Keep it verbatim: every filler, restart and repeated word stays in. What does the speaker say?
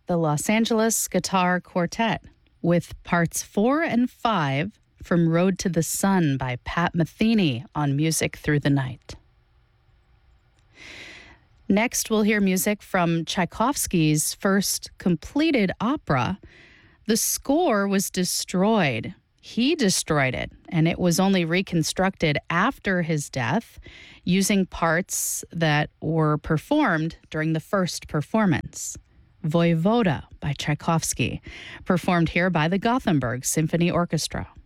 the Los Angeles Guitar Quartet with parts four and five from Road to the Sun by Pat Metheny on Music Through the Night. Next, we'll hear music from Tchaikovsky's first completed opera. The score was destroyed. He destroyed it, and it was only reconstructed after his death using parts that were performed during the first performance. Voivoda by Tchaikovsky, performed here by the Gothenburg Symphony Orchestra.